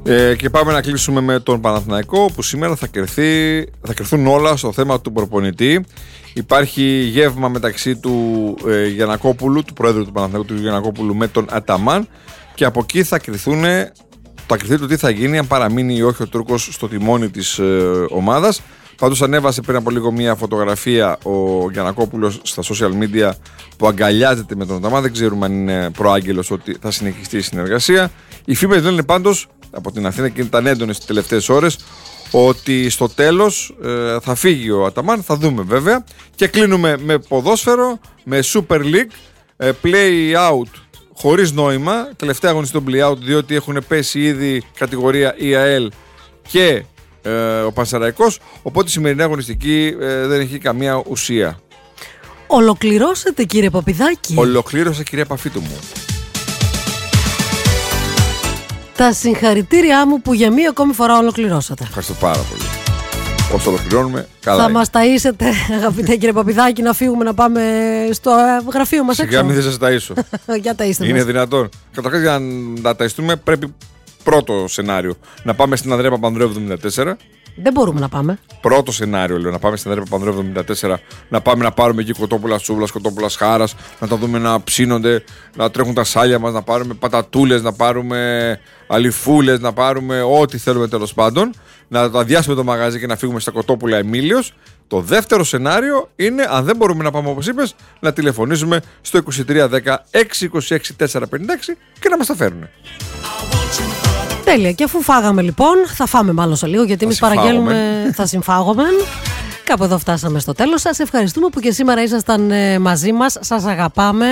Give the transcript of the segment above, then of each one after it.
Και πάμε να κλείσουμε με τον Παναθηναϊκό, που σήμερα θα κρυθούν όλα στο θέμα του προπονητή. Υπάρχει γεύμα μεταξύ του Γιαννακόπουλου, του πρόεδρου του Παναθηναϊκού, του Γιαννακόπουλου, με τον Αταμάν, και από εκεί θα κρυθεί το τι θα γίνει, αν παραμείνει ή όχι ο Τούρκος στο τιμόνι της ομάδας. Πάντως ανέβασε πριν από λίγο μια φωτογραφία ο Γιαννακόπουλος στα social media που αγκαλιάζεται με τον Αταμάν. Δεν ξέρουμε αν είναι προάγγελος ότι θα συνεχιστεί η συνεργασία. Οι φήμες λένε πάντως από την Αθήνα, και ήταν έντονες τις τελευταίες ώρες, ότι στο τέλος θα φύγει ο Αταμάν. Θα δούμε βέβαια. Και κλείνουμε με ποδόσφαιρο, με Super League, play out χωρίς νόημα. Τελευταία αγωνιστή των play out, διότι έχουν πέσει ήδη κατηγορία ΙΑΕΛ και ο Πανσεραϊκός. Οπότε η σημερινή αγωνιστική δεν έχει καμία ουσία. Ολοκληρώσετε, κύριε Παπηδάκη? Ολοκλήρωσα, κυρία Παφίτου μου. Τα συγχαρητήριά μου που για μία ακόμη φορά ολοκληρώσατε. Ευχαριστώ πάρα πολύ. Όσο ολοκληρώνουμε, καλά. Θα είναι. μας ταΐσετε, αγαπητέ κύριε Παπηδάκη, να φύγουμε να πάμε στο γραφείο μας έξω? Σιγά μην σας ταΐσω. Για ταΐστε μας. Είναι δυνατόν? Καταρχάς, για να ταΐστούμε πρέπει πρώτο σενάριο να πάμε στην Ανδρέα Παπανδρέου 74. Δεν μπορούμε να πάμε. Πρώτο σενάριο, λέω, να πάμε στην Ανδρέα Παπανδρέου 74, να πάμε να πάρουμε εκεί κοτόπουλα σούβλας, κοτόπουλα χάρας, να τα δούμε να ψήνονται, να τρέχουν τα σάλια μας, να πάρουμε πατατούλες, να πάρουμε αλιφούλες, να πάρουμε ό,τι θέλουμε τέλος πάντων, να τα αδειάσουμε το μαγαζί και να φύγουμε στα κοτόπουλα Εμίλιος. Το δεύτερο σενάριο είναι, αν δεν μπορούμε να πάμε όπως είπες, να τηλεφωνήσουμε στο 2310 626 456 και να μας τα φέρουν. Τέλεια. Και αφού φάγαμε λοιπόν, θα φάμε μάλλον σε λίγο, γιατί εμείς παραγγέλνουμε, θα συμφάγουμε. Κάπου εδώ φτάσαμε στο τέλος. Σας ευχαριστούμε που και σήμερα ήσασταν μαζί μας. Σας αγαπάμε.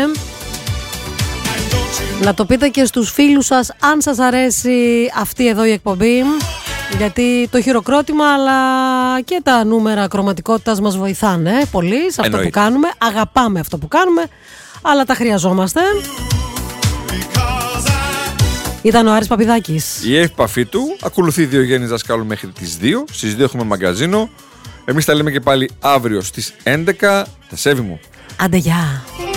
Να το πείτε και στους φίλους σας αν σας αρέσει αυτή εδώ η εκπομπή, γιατί το χειροκρότημα αλλά και τα νούμερα κρωματικότητας μας βοηθάνε πολύ σε αυτό που κάνουμε. Αγαπάμε αυτό που κάνουμε, αλλά τα χρειαζόμαστε. Ήταν ο Άρης Παπηδάκης. Η Εύη Παφίτου. Ακολουθεί Διογέννης Δασκάλου μέχρι τις 2. Στις 2 έχουμε μαγκαζίνο. Εμείς τα λέμε και πάλι αύριο στις 11. Τα σέβη μου. Άντε γεια.